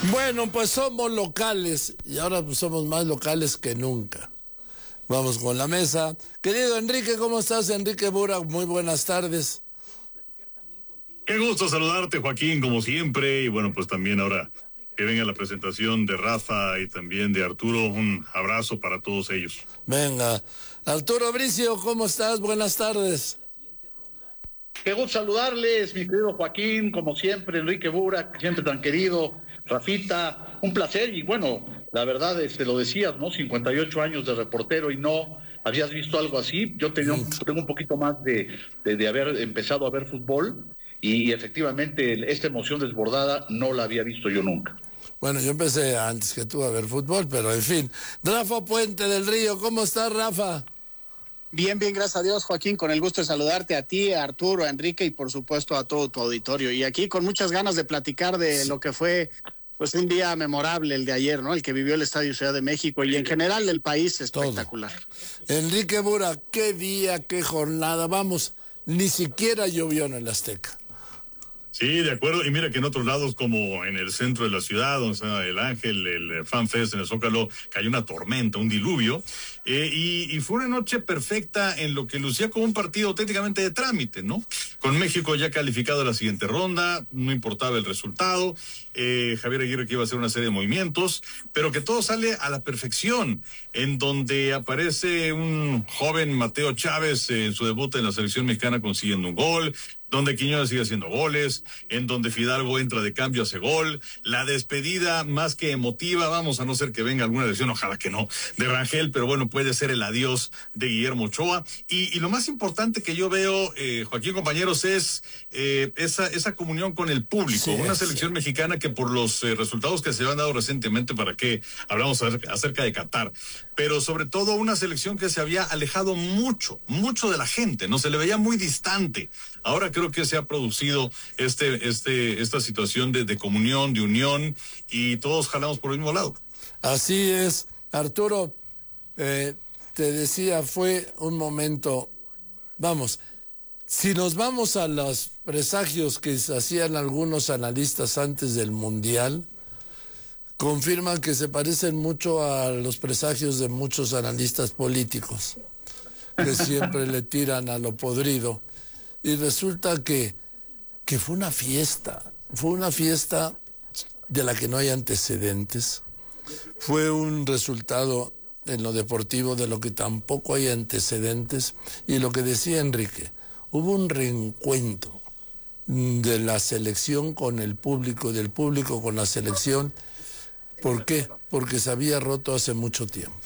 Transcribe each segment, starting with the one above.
Bueno, pues somos locales y ahora pues somos más locales que nunca. Vamos con la mesa. Querido Enrique, ¿cómo estás? Enrique Burak, muy buenas tardes. Qué gusto saludarte, Joaquín, como siempre. Y bueno, pues también ahora que venga la presentación de Rafa y también de Arturo, un abrazo para todos ellos. Venga. Arturo Bricio, ¿cómo estás? Buenas tardes. Qué gusto saludarles, mi querido Joaquín, como siempre, Enrique Burak, siempre tan querido, Rafita, un placer. Y bueno, la verdad, lo decías, ¿no? 58 años de reportero y no habías visto algo así. Yo tengo un poquito más de haber empezado a ver fútbol y efectivamente esta emoción desbordada no la había visto yo nunca. Bueno, yo empecé antes que tú a ver fútbol, pero en fin. Rafa Puente del Río, ¿cómo estás, Rafa? Bien, gracias a Dios, Joaquín, con el gusto de saludarte a ti, a Arturo, a Enrique y por supuesto a todo tu auditorio. Y aquí con muchas ganas de platicar de lo que fue pues un día memorable el de ayer, ¿no? El que vivió el Estadio Ciudad de México y en general el país espectacular. Todo. Enrique Burak, qué día, qué jornada, vamos, ni siquiera llovió en el Azteca. Sí, de acuerdo, y mira que en otros lados como en el centro de la ciudad, donde está el Ángel, el Fan Fest en el Zócalo, cayó una tormenta, un diluvio, y fue una noche perfecta en lo que lucía como un partido auténticamente de trámite, ¿no? Con México ya calificado a la siguiente ronda, no importaba el resultado, Javier Aguirre que iba a hacer una serie de movimientos, pero que todo sale a la perfección, en donde aparece un joven Mateo Chávez en su debut en la selección mexicana consiguiendo un gol, donde Quiñones sigue haciendo goles, en donde Fidalgo entra de cambio, hace gol, la despedida más que emotiva, vamos, a no ser que venga alguna lesión, ojalá que no, de Rangel, pero bueno, puede ser el adiós de Guillermo Ochoa, y lo más importante que yo veo, Joaquín, compañeros, es esa comunión con el público, una selección mexicana que por los resultados que se han dado recientemente, para que hablamos acerca de Qatar, pero sobre todo una selección que se había alejado mucho de la gente, no se le veía muy distante. Ahora creo que se ha producido esta situación de comunión, de unión, y todos jalamos por el mismo lado. Así es, Arturo, te decía, fue un momento, vamos, si nos vamos a los presagios que hacían algunos analistas antes del Mundial, confirman que se parecen mucho a los presagios de muchos analistas políticos, que siempre le tiran a lo podrido. Y resulta que fue una fiesta de la que no hay antecedentes. Fue un resultado en lo deportivo de lo que tampoco hay antecedentes. Y lo que decía Enrique, hubo un reencuentro de la selección con el público, del público con la selección. ¿Por qué? Porque se había roto hace mucho tiempo.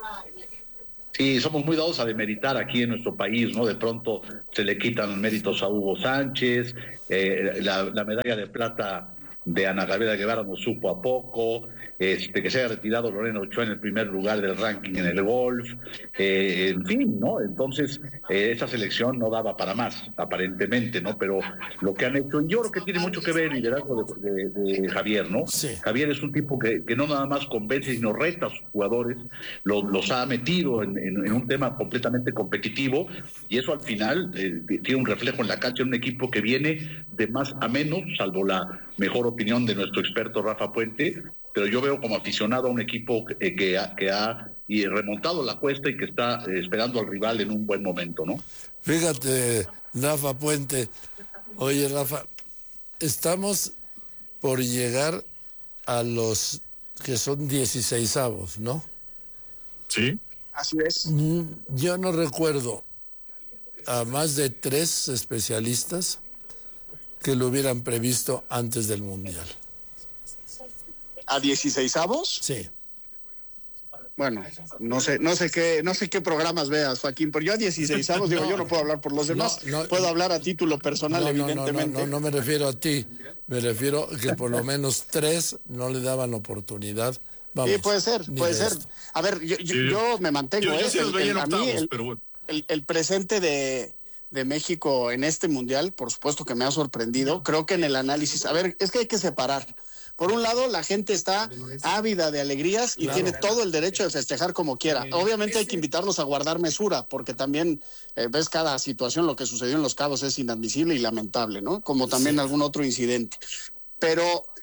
Sí, somos muy dados a demeritar aquí en nuestro país, ¿no? De pronto se le quitan méritos a Hugo Sánchez, la medalla de plata de Ana Gabriela Guevara nos supo a poco, que se haya retirado Lorena Ochoa en el primer lugar del ranking en el golf, en fin, ¿no? Entonces, esa selección no daba para más, aparentemente, ¿no? Pero lo que han hecho, yo creo que tiene mucho que ver el liderazgo de Javier, ¿no? Sí. Javier es un tipo que no nada más convence, sino reta a sus jugadores, los ha metido en un tema completamente competitivo, y eso al final tiene un reflejo en la cancha en un equipo que viene de más a menos, salvo la mejor opinión de nuestro experto Rafa Puente, pero yo veo como aficionado a un equipo que ha remontado la cuesta y que está esperando al rival en un buen momento, ¿no? Fíjate, Rafa Puente, oye Rafa, estamos por llegar a los que son 16avos, ¿no? Sí. Así es. Yo no recuerdo a más de 3 especialistas que lo hubieran previsto antes del Mundial. ¿A 16avos? Sí. Bueno, no sé qué programas veas, Joaquín, pero yo a 16avos digo, yo no puedo hablar por los demás, puedo hablar a título personal, evidentemente. No me refiero a ti, me refiero que por lo menos 3 no le daban oportunidad. Vamos, sí, puede ser. A ver, yo me mantengo. Yo sí los veía en octavos, pero bueno. El presente de México en este Mundial, por supuesto que me ha sorprendido. Creo que en el análisis, a ver, es que hay que separar. Por un lado, la gente está ávida de alegrías y tiene todo el derecho de festejar como quiera. Obviamente hay que invitarlos a guardar mesura, porque también ves cada situación, lo que sucedió en Los Cabos es inadmisible y lamentable, ¿no? Como también algún otro incidente. Pero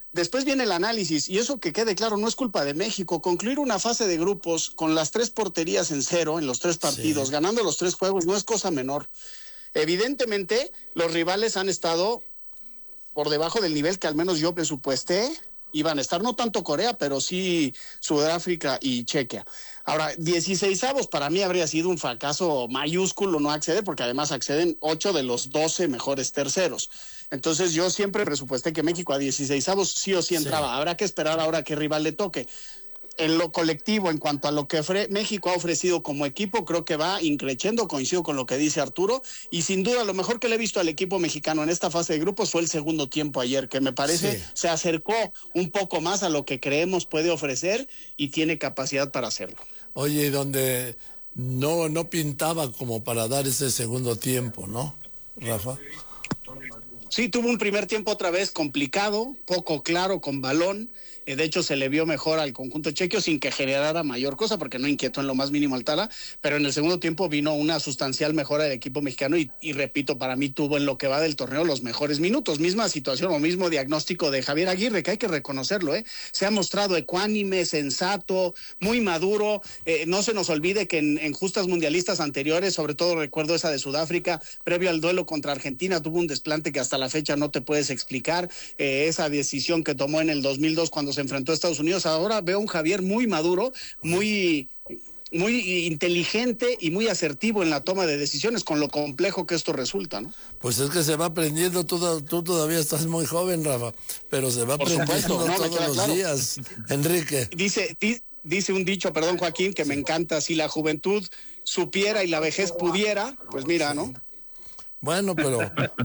Después viene el análisis, y eso que quede claro, no es culpa de México. Concluir una fase de grupos con las 3 porterías en 0 en los 3 partidos, ganando los 3 juegos, no es cosa menor. Evidentemente, los rivales han estado por debajo del nivel que al menos yo presupuesté iban a estar, no tanto Corea, pero sí Sudáfrica y Chequia. Ahora, 16avos para mí habría sido un fracaso mayúsculo no acceder, porque además acceden 8 de los 12 mejores terceros. Entonces yo siempre presupuesté que México a 16avos sí o sí entraba. Habrá que esperar ahora qué rival le toque. En lo colectivo, en cuanto a lo que México ha ofrecido como equipo, creo que va increciendo, coincido con lo que dice Arturo, y sin duda lo mejor que le he visto al equipo mexicano en esta fase de grupos fue el segundo tiempo ayer, que me parece se acercó un poco más a lo que creemos puede ofrecer y tiene capacidad para hacerlo. Oye, donde no pintaba como para dar ese segundo tiempo, ¿no, Rafa? Sí, tuvo un primer tiempo otra vez complicado, poco claro, con balón. De hecho, se le vio mejor al conjunto chequio sin que generara mayor cosa, porque no inquietó en lo más mínimo al Tala, pero en el segundo tiempo vino una sustancial mejora del equipo mexicano y repito, para mí tuvo en lo que va del torneo los mejores minutos. Misma situación o mismo diagnóstico de Javier Aguirre, que hay que reconocerlo, se ha mostrado ecuánime, sensato, muy maduro. No se nos olvide que en justas mundialistas anteriores, sobre todo recuerdo esa de Sudáfrica, previo al duelo contra Argentina, tuvo un desplante que hasta la fecha no te puedes explicar. Esa decisión que tomó en el 2002 cuando se enfrentó a Estados Unidos. Ahora veo a un Javier muy maduro, muy inteligente y muy asertivo en la toma de decisiones, con lo complejo que esto resulta, ¿no? Pues es que se va aprendiendo, tú todavía estás muy joven, Rafa, pero se va aprendiendo todos los días, Enrique. Dice un dicho, perdón, Joaquín, que me encanta: si la juventud supiera y la vejez pudiera, pues mira, ¿no? Bueno, pero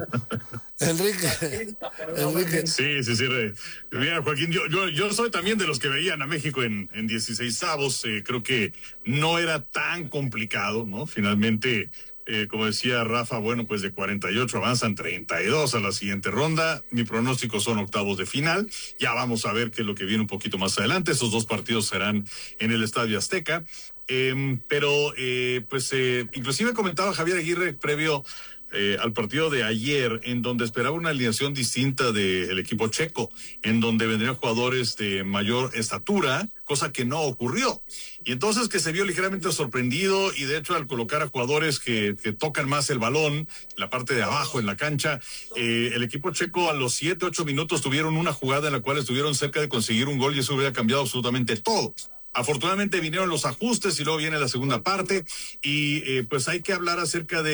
Enrique. Sí. Mira, Joaquín, yo soy también de los que veían a México en 16avos. Creo que no era tan complicado, ¿no? Finalmente, como decía Rafa, bueno, pues de 48 avanzan 32 a la siguiente ronda. Mi pronóstico son octavos de final. Ya vamos a ver qué es lo que viene un poquito más adelante. Esos 2 partidos serán en el Estadio Azteca. Inclusive comentaba Javier Aguirre previo al partido de ayer, en donde esperaba una alineación distinta del equipo checo, en donde vendrían jugadores de mayor estatura, cosa que no ocurrió. Y entonces que se vio ligeramente sorprendido, y de hecho al colocar a jugadores que tocan más el balón, la parte de abajo en la cancha, el equipo checo a los 7-8 minutos tuvieron una jugada en la cual estuvieron cerca de conseguir un gol, y eso hubiera cambiado absolutamente todo. Afortunadamente vinieron los ajustes y luego viene la segunda parte, y pues hay que hablar acerca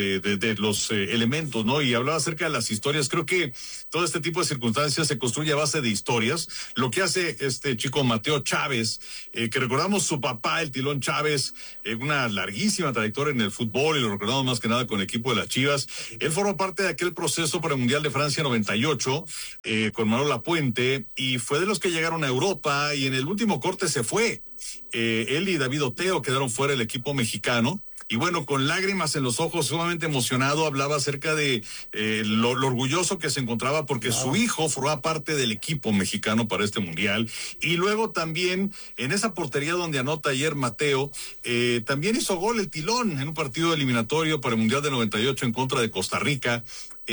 de los elementos, ¿no? Y hablaba acerca de las historias. Creo que todo este tipo de circunstancias se construye a base de historias. Lo que hace este chico Mateo Chávez, que recordamos su papá, el Tilón Chávez, una larguísima trayectoria en el fútbol, y lo recordamos más que nada con el equipo de las Chivas. Él formó parte de aquel proceso para el Mundial de Francia 98, con Manuel Lapuente, y fue de los que llegaron a Europa, y en el último corte se fue. Él y David Oteo quedaron fuera del equipo mexicano, y bueno, con lágrimas en los ojos, sumamente emocionado, hablaba acerca de lo orgulloso que se encontraba porque su hijo formaba parte del equipo mexicano para este mundial. Y luego también en esa portería donde anota ayer Mateo, también hizo gol el Tilón en un partido eliminatorio para el Mundial de 98 en contra de Costa Rica.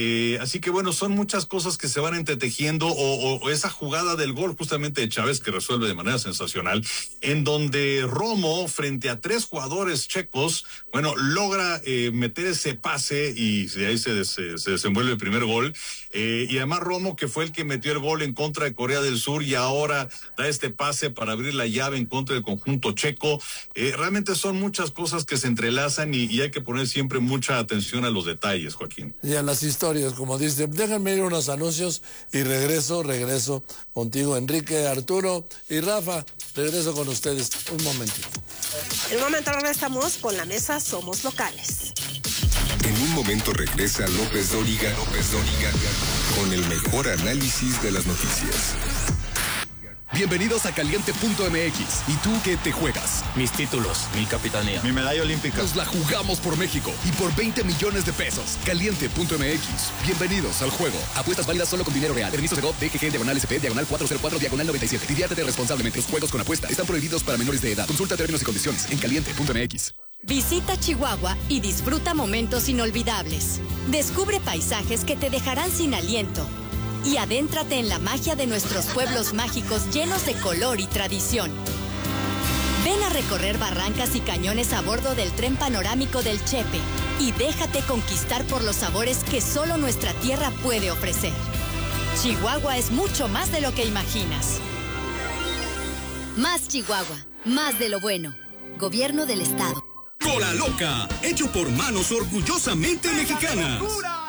Así que bueno, son muchas cosas que se van entretejiendo, o esa jugada del gol justamente de Chávez, que resuelve de manera sensacional, en donde Romo, frente a 3 jugadores checos, bueno, logra meter ese pase, y de ahí se desenvuelve el primer gol. Y además Romo, que fue el que metió el gol en contra de Corea del Sur, y ahora da este pase para abrir la llave en contra del conjunto checo. Realmente son muchas cosas que se entrelazan, y hay que poner siempre mucha atención a los detalles, Joaquín. Y a las historias, como dice. Déjenme ir unos anuncios y regreso contigo, Enrique, Arturo y Rafa. Regreso con ustedes un momentito. En un momento regresamos con la mesa Somos Locales. En un momento regresa López Dóriga con el mejor análisis de las noticias. Bienvenidos a Caliente.mx. ¿Y tú qué te juegas? Mis títulos, mi capitanía, mi medalla olímpica. Nos la jugamos por México y por 20 millones de pesos. Caliente.mx. Bienvenidos al juego. Apuestas válidas solo con dinero real. Permiso de GOV, DGG, /SP, /404, /97. Diviértete responsablemente. Los juegos con apuesta están prohibidos para menores de edad. Consulta términos y condiciones en Caliente.mx. Visita Chihuahua y disfruta momentos inolvidables. Descubre paisajes que te dejarán sin aliento. y adéntrate en la magia de nuestros pueblos mágicos llenos de color y tradición. Ven a recorrer barrancas y cañones a bordo del tren panorámico del Chepe y déjate conquistar por los sabores que solo nuestra tierra puede ofrecer. Chihuahua es mucho más de lo que imaginas. Más Chihuahua, más de lo bueno. Gobierno del Estado. Cola Loca, hecho por manos orgullosamente mexicanas.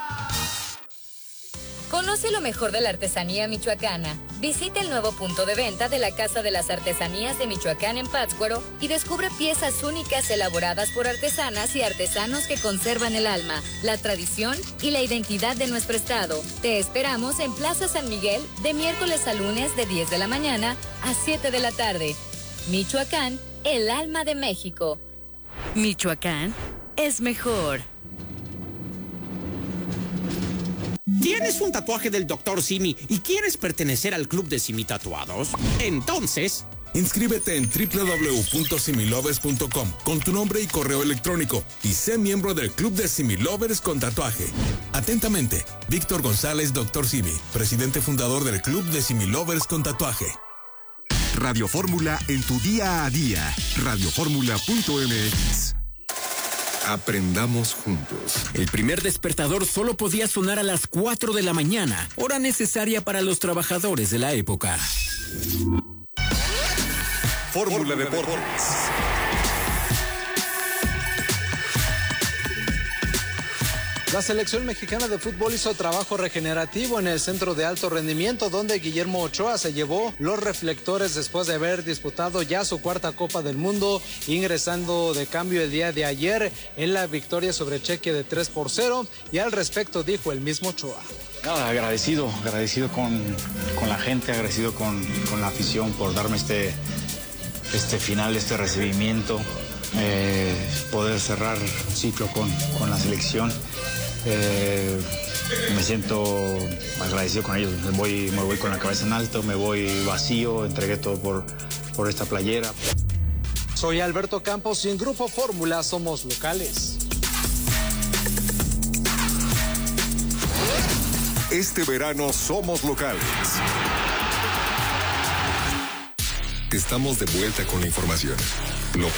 Conoce lo mejor de la artesanía michoacana. Visita el nuevo punto de venta de la Casa de las Artesanías de Michoacán en Pátzcuaro y descubre piezas únicas elaboradas por artesanas y artesanos que conservan el alma, la tradición y la identidad de nuestro estado. Te esperamos en Plaza San Miguel de miércoles a lunes de 10 de la mañana a 7 de la tarde. Michoacán, el alma de México. Michoacán es mejor. ¿Tienes un tatuaje del Dr. Simi y quieres pertenecer al club de Simi Tatuados? Entonces, inscríbete en www.similovers.com con tu nombre y correo electrónico y sé miembro del club de Similovers con tatuaje. Atentamente, Víctor González, Dr. Simi, presidente fundador del club de Similovers con tatuaje. Radio Fórmula en tu día a día. Radioformula.mx. Aprendamos juntos. El primer despertador solo podía sonar a las 4 de la mañana, hora necesaria para los trabajadores de la época. Fórmula Deportes. La selección mexicana de fútbol hizo trabajo regenerativo en el centro de alto rendimiento, donde Guillermo Ochoa se llevó los reflectores después de haber disputado ya su cuarta Copa del Mundo, ingresando de cambio el día de ayer en la victoria sobre Chequia de 3-0, y al respecto dijo el mismo Ochoa. Nada, agradecido con la gente, agradecido con la afición por darme este final, este recibimiento, poder cerrar un ciclo con la selección. Me siento agradecido con ellos, me voy con la cabeza en alto, me voy vacío, entregué todo por esta playera. Soy Alberto Campos y en Grupo Fórmula somos locales. Este verano somos locales. Estamos de vuelta con la información. López